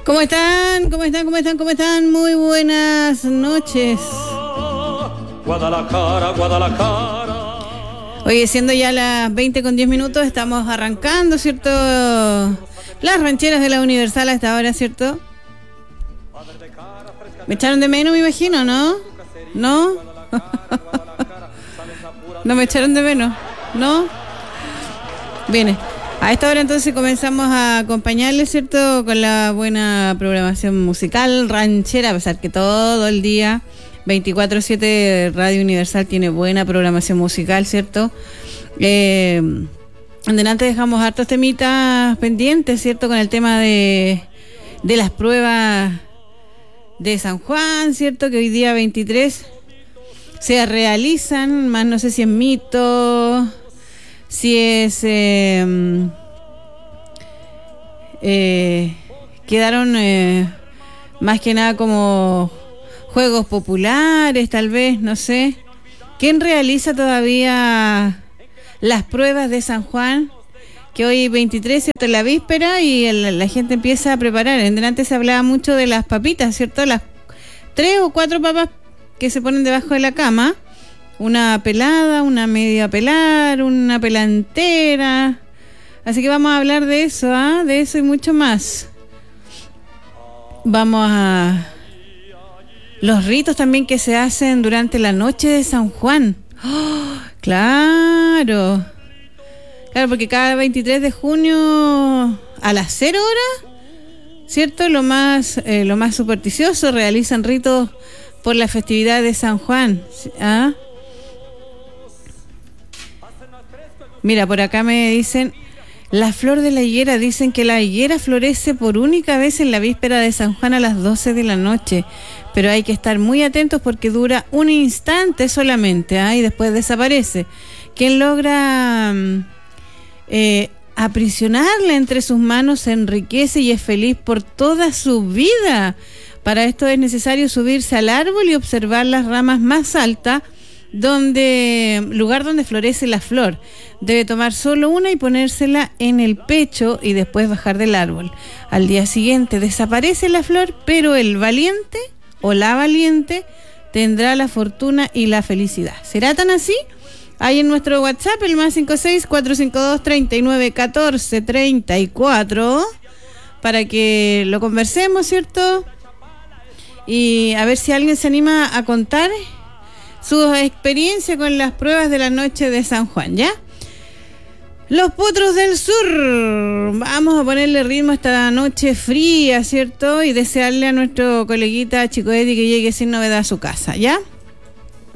¿Cómo están? ¿Cómo están? ¿Cómo están? ¿Cómo están? Muy buenas noches. Guadalajara, Guadalajara. Oye, siendo ya las 20:10, estamos arrancando, ¿cierto? Las rancheras de la Universal a esta hora, ¿cierto? Me echaron de menos, me imagino, ¿no? ¿No? No me echaron de menos, ¿no? Bien, a esta hora entonces comenzamos a acompañarles, ¿cierto? Con la buena programación musical ranchera, a pesar que todo el día 24/7 Radio Universal tiene buena programación musical, ¿cierto? Adelante dejamos hartos temitas pendientes, ¿cierto? Con el tema de las pruebas de San Juan, ¿cierto? Que hoy día 23 se realizan, más no sé si es mito, si es quedaron más que nada como juegos populares, tal vez, no sé. ¿Quién realiza todavía las pruebas de San Juan? Que hoy 23, ¿cierto? La víspera y la gente empieza a preparar. En delante se hablaba mucho de las papitas, ¿cierto? Las 3 o 4 papas que se ponen debajo de la cama. Una pelada, una media pelar, una pelantera. Así que vamos a hablar de eso, de eso y mucho más. Vamos a los ritos también que se hacen durante la noche de San Juan. ¡Oh, claro! Claro, porque cada 23 de junio a las 0 horas, ¿cierto? Lo más supersticioso, realizan ritos por la festividad de San Juan. Mira, por acá me dicen, la flor de la higuera, dicen que la higuera florece por única vez en la víspera de San Juan a las 12 de la noche, pero hay que estar muy atentos porque dura un instante solamente, y después desaparece. Quien logra aprisionarla entre sus manos se enriquece y es feliz por toda su vida. Para esto es necesario subirse al árbol y observar las ramas más altas, lugar donde florece la flor. Debe tomar solo una y ponérsela en el pecho y después bajar del árbol. Al día siguiente desaparece la flor, pero el valiente o la valiente tendrá la fortuna y la felicidad. ¿Será tan así? Hay en nuestro WhatsApp el más 56452391434 para que lo conversemos, ¿cierto? Y a ver si alguien se anima a contar su experiencia con las pruebas de la noche de San Juan, ¿ya? Los Potros del Sur. Vamos a ponerle ritmo a esta noche fría, ¿cierto? Y desearle a nuestro coleguita Chico Eddie que llegue sin novedad a su casa, ¿ya?